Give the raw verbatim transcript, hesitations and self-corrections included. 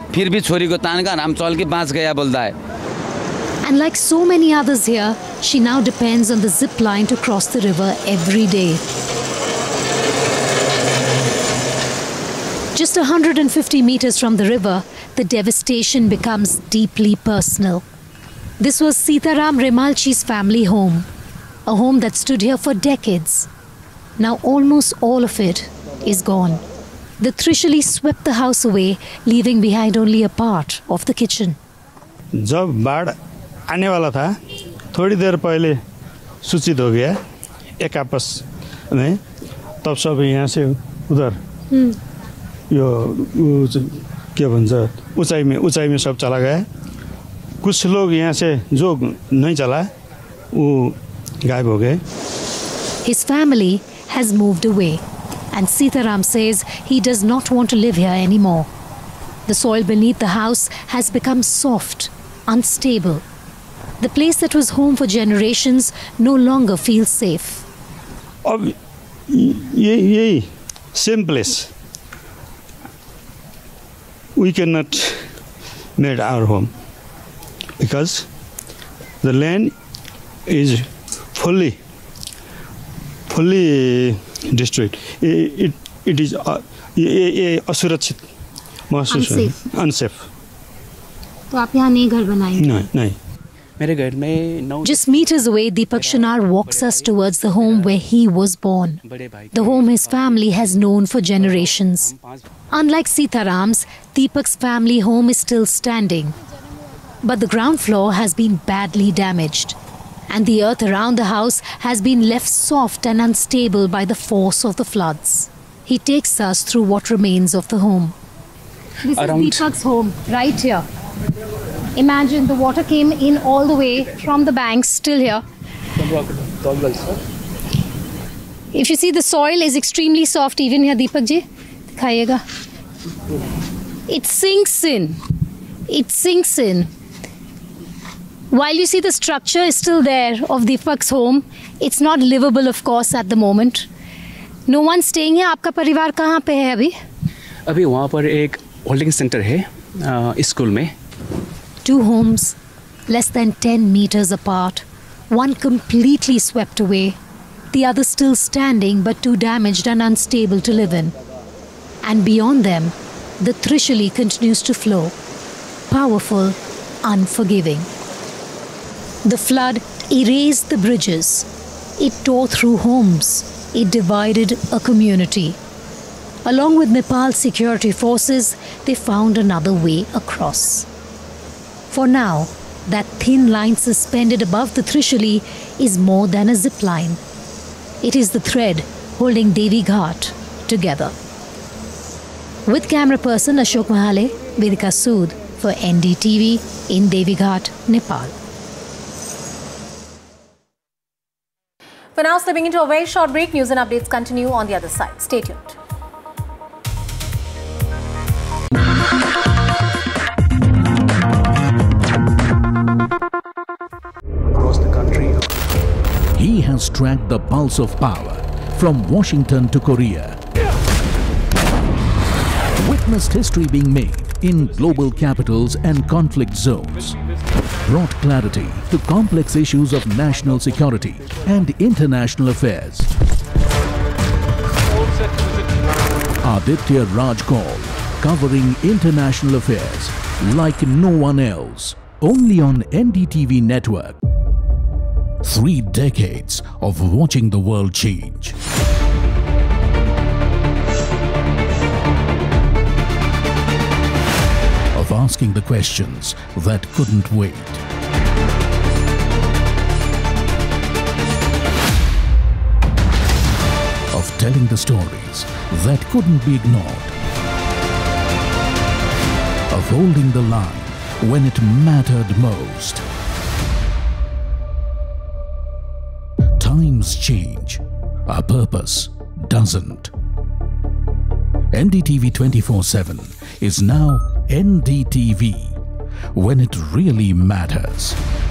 फिर भी छोरी को तान का नाम चल के बाँच गया बोलता है. And like so many others here, she now depends on the zip line to cross the river every day. Just one hundred fifty meters from the river, the devastation becomes deeply personal. This was Sitaram Remalchi's family home, a home that stood here for decades. Now almost all of it is gone. The Trishuli swept the house away, leaving behind only a part of the kitchen. जब बाढ़ आने वाला था, थोड़ी देर पहले सूचित हो गया एक आपस में, तब सब यहाँ से उधर यो क्या भन्छ ऊंचाई में ऊंचाई में सब चला गया. कुछ लोग यहाँ से जो नहीं चला वो गायब हो गए. His family has moved away, and Sitaram says he does not want to live here anymore. The soil beneath the house has become soft, unstable. The place that was home for generations no longer feels safe. अब ये ये same place we cannot make our home because the land is fully fully destroyed. It it, it is uh, ये ये असुरक्षित महसूस है, unsafe. तो आप यहाँ नहीं घर बनाएंगे? नहीं नहीं. Just meters away, Deepak Shanar walks us towards the home where he was born. The home his family has known for generations. Unlike Sitaram's, Deepak's family home is still standing. But the ground floor has been badly damaged. And the earth around the house has been left soft and unstable by the force of the floods. He takes us through what remains of the home. This Around is Deepak's home, right here. Imagine the water came in all the way from the banks, still here. If you see, the soil is extremely soft even here, Deepak ji. Dikhayega. It sinks in. It sinks in. While you see the structure is still there of Deepak's home, it's not livable, of course, at the moment. No one staying here. आपका परिवार कहाँ पे है अभी? अभी वहाँ पर एक होल्डिंग सेंटर है स्कूल में. Two homes, less than ten meters apart, one completely swept away, the other still standing but too damaged and unstable to live in. And beyond them, the Trishuli continues to flow, powerful, unforgiving. The flood erased the bridges, it tore through homes, it divided a community. Along with Nepal's security forces, they found another way across. For now, that thin line suspended above the Trishuli is more than a zip line. It is the thread holding Devi Ghat together. With camera person Ashok Mahale, Vedika Sood for N D T V in Devi Ghat, Nepal. For now, slipping into a very short break, news and updates continue on the other side. Stay tuned. He has tracked the pulse of power from Washington to Korea. Witnessed history being made in global capitals and conflict zones. Brought clarity to complex issues of national security and international affairs. Aditya Raj Kaul, covering international affairs like no one else. Only on N D T V network. Three decades of watching the world change. Of asking the questions that couldn't wait. Of telling the stories that couldn't be ignored. Of holding the line when it mattered most. Times change, our purpose doesn't. N D T V twenty-four seven is now N D T V, when it really matters.